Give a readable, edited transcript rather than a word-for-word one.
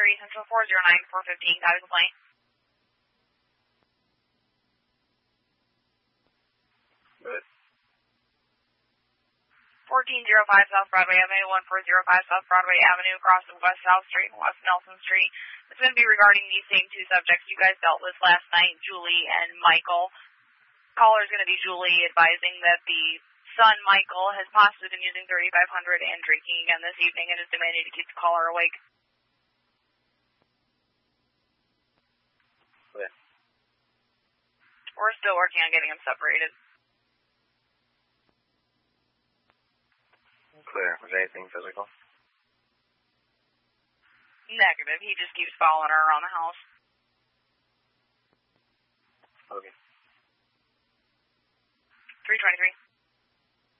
Central 409-415. Got a complaint? 1405 South Broadway Avenue, 1405 South Broadway Avenue, crossing West South Street and West Nelson Street. It's going to be regarding these same two subjects you guys dealt with last night, Julie and Michael. Caller is going to be Julie, advising that the son, Michael, has possibly been using 3500 and drinking again this evening and is demanding to keep the caller awake. Okay. We're still working on getting him separated. Clear. Was there anything physical? Negative. He just keeps following her around the house. Okay. 323.